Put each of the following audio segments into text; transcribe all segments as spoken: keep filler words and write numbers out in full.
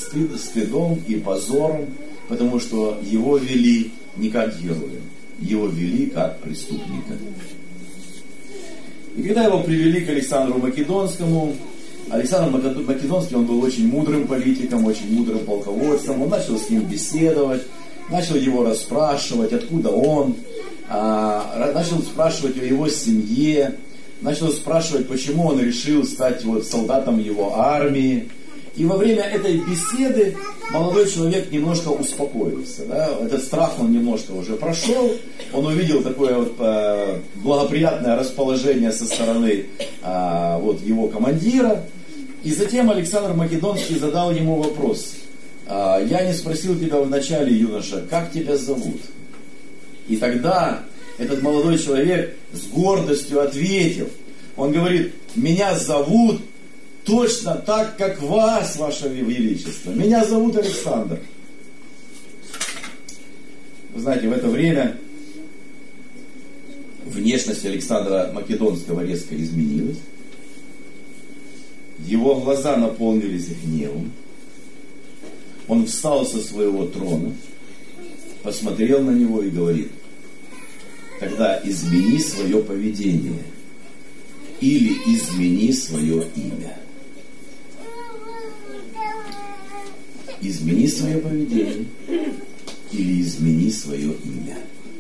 стыд, стыдом и позором, потому что его вели не как героя, его вели как преступника. И когда его привели к Александру Македонскому, Александр Македонский, он был очень мудрым политиком, очень мудрым полководцем, он начал с ним беседовать, начал его расспрашивать, откуда он, начал спрашивать о его семье, начал спрашивать, почему он решил стать вот солдатом его армии. И во время этой беседы молодой человек немножко успокоился. Да? Этот страх он немножко уже прошел. Он увидел такое вот, э, благоприятное расположение со стороны э, вот, его командира. И затем Александр Македонский задал ему вопрос. Э, «Я не спросил тебя вначале, юноша, как тебя зовут?» И тогда этот молодой человек с гордостью ответил. Он говорит: «Меня зовут точно так, как вас, ваше величество. Меня зовут Александр». Вы знаете, в это время внешность Александра Македонского резко изменилась. Его глаза наполнились гневом. Он встал со своего трона, посмотрел на него и говорит: «Тогда измени свое поведение или измени свое имя». Измени свое поведение или измени свое имя.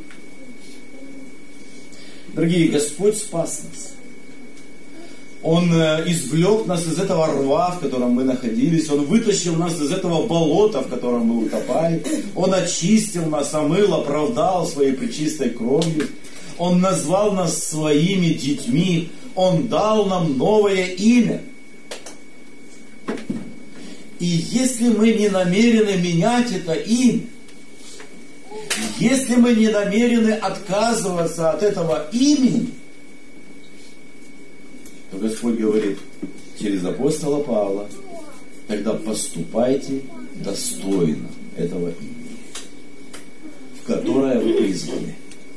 Дорогие, Господь спас нас. Он извлек нас из этого рва, в котором мы находились. Он вытащил нас из этого болота, в котором мы утопали. Он очистил нас, омыл, оправдал своей пречистой кровью. Он назвал нас своими детьми. Он дал нам новое имя. И если мы не намерены менять это имя, если мы не намерены отказываться от этого имени, то Господь говорит через апостола Павла: тогда поступайте достойно этого имени, в которое вы призваны.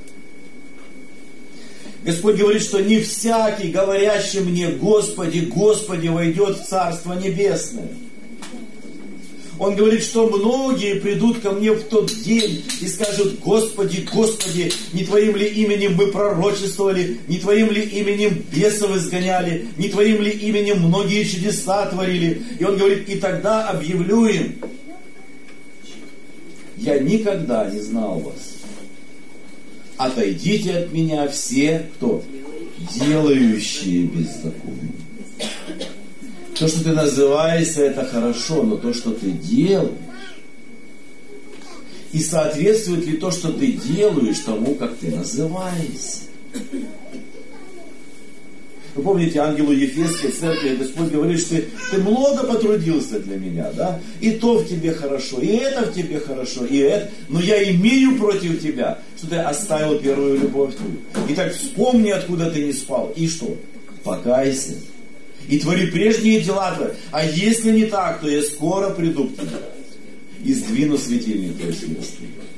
Господь говорит, что не всякий, говорящий мне: Господи, Господи, войдет в Царство Небесное. Он говорит, что многие придут ко мне в тот день и скажут: Господи, Господи, не Твоим ли именем мы пророчествовали, не Твоим ли именем бесов изгоняли, не Твоим ли именем многие чудеса творили. И Он говорит: и тогда объявлю им: я никогда не знал вас. Отойдите от меня все, кто? Делающие беззаконие. То, что ты называешься, это хорошо, но то, что ты делаешь, и соответствует ли то, что ты делаешь, тому, как ты называешься. Вы помните, ангелу Ефесской церкви Господь говорит, что ты, ты много потрудился для меня, да? И то в тебе хорошо, и это в тебе хорошо, и это, но я имею против тебя, что ты оставил первую любовь твою. Итак, вспомни, откуда ты не спал, и что? Покайся. И твори прежние дела твои. А если не так, то я скоро приду к тебе и сдвину светильник твой с места.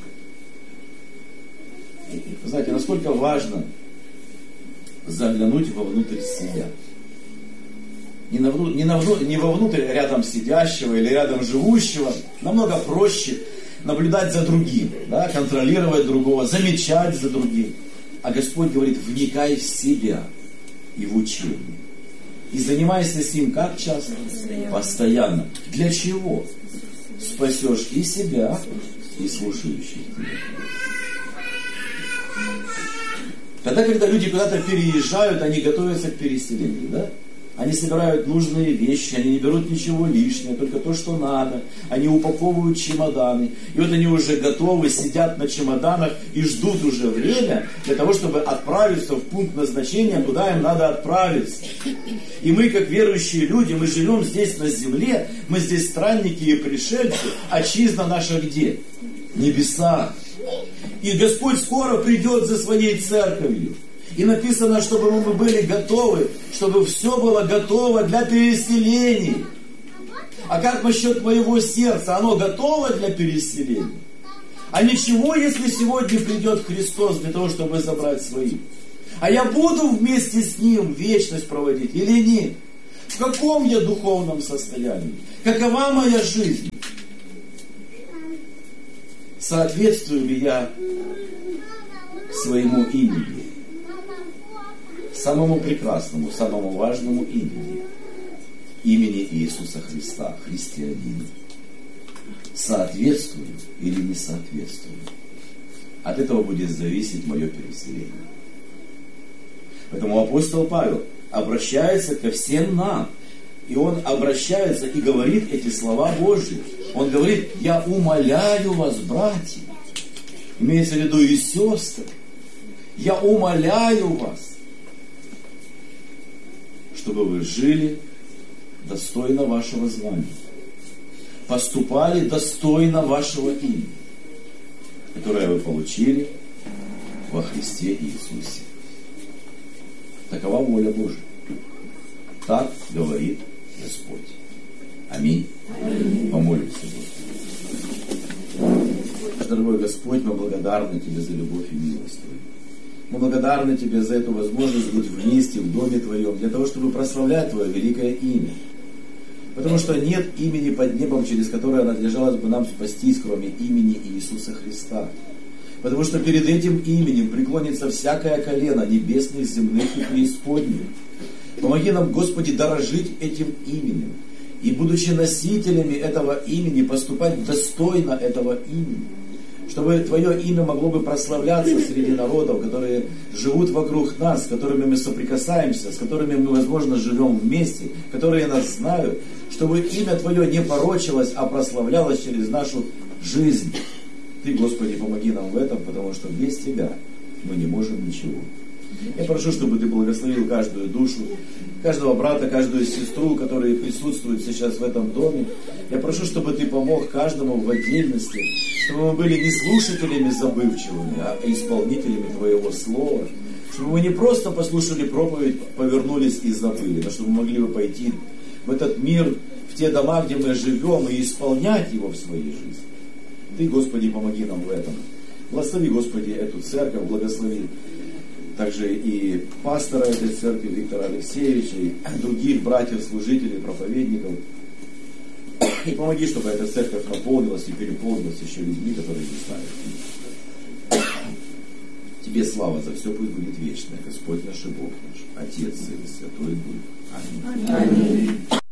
Вы знаете, насколько важно заглянуть вовнутрь себя. Не, на, не, на, не вовнутрь рядом сидящего или рядом живущего. Намного проще наблюдать за другим, да, контролировать другого, замечать за другим. А Господь говорит: вникай в себя и в учение. И занимайся с ним как часто? Постоянно. Постоянно. Для чего? Спасешь и себя, и слушающих тебя. Тогда, когда люди куда-то переезжают, они готовятся к переселению, да? Они собирают нужные вещи, они не берут ничего лишнего, только то, что надо. Они упаковывают чемоданы. И вот они уже готовы, сидят на чемоданах и ждут уже время для того, чтобы отправиться в пункт назначения, куда им надо отправиться. И мы, как верующие люди, мы живем здесь на земле, мы здесь странники и пришельцы, а отчизна наша где? Небеса. И Господь скоро придет за своей церковью. И написано, чтобы мы были готовы, чтобы все было готово для переселения. А как насчет моего сердца? Оно готово для переселения? А ничего, если сегодня придет Христос для того, чтобы забрать свои? А я буду вместе с Ним вечность проводить или нет? В каком я духовном состоянии? Какова моя жизнь? соответствую ли я своему имени, самому прекрасному, самому важному имени, имени Иисуса Христа, христианин. Соответствую или не соответствую? От этого будет зависеть мое переселение. Поэтому апостол Павел обращается ко всем нам. И он обращается и говорит эти слова Божьи. Он говорит: я умоляю вас, братья, имеется в виду и сестры, я умоляю вас, чтобы вы жили достойно вашего звания, поступали достойно вашего имени, которое вы получили во Христе Иисусе. Такова воля Божия. Так говорит Господь. Аминь. Аминь. Помолимся, Господи. Дорогой Господь, мы благодарны Тебе за любовь и милость Твою. Мы благодарны Тебе за эту возможность быть вместе в Доме Твоем, для того, чтобы прославлять Твое великое имя. Потому что нет имени под небом, через которое надлежалось бы нам спастись, кроме имени Иисуса Христа. Потому что перед этим именем преклонится всякое колено небесных, земных и преисподних. Помоги нам, Господи, дорожить этим именем. И, будучи носителями этого имени, поступать достойно этого имени. Чтобы Твое имя могло бы прославляться среди народов, которые живут вокруг нас, с которыми мы соприкасаемся, с которыми мы, возможно, живем вместе, которые нас знают. Чтобы имя Твое не порочилось, а прославлялось через нашу жизнь. Ты, Господи, помоги нам в этом, потому что без Тебя мы не можем ничего. Я прошу, чтобы Ты благословил каждую душу, каждого брата, каждую сестру, которые присутствуют сейчас в этом доме. Я прошу, чтобы Ты помог каждому в отдельности, чтобы мы были не слушателями забывчивыми, а исполнителями Твоего Слова. Чтобы мы не просто послушали проповедь, повернулись и забыли, но чтобы мы могли бы пойти в этот мир, в те дома, где мы живем, и исполнять его в своей жизни. Ты, Господи, помоги нам в этом. Благослови, Господи, эту церковь, благослови также и пастора этой церкви Виктора Алексеевича, и других братьев, служителей, проповедников. И помоги, чтобы эта церковь наполнилась и переполнилась еще людьми, которые не знают. Тебе слава за все, пусть будет вечное. Господь наш и Бог наш, Отец и Святой Дух. Аминь. Аминь.